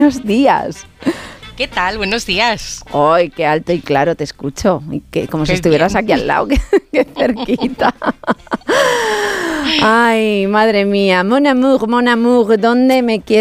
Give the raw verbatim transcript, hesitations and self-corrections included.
Buenos días. ¿Qué tal? Buenos días. ¡Ay, qué alto y claro te escucho! Y que, como Qué si estuvieras bien. aquí al lado, qué, qué cerquita. Ay, madre mía. Mon amour, mon amour, ¿dónde me quieres?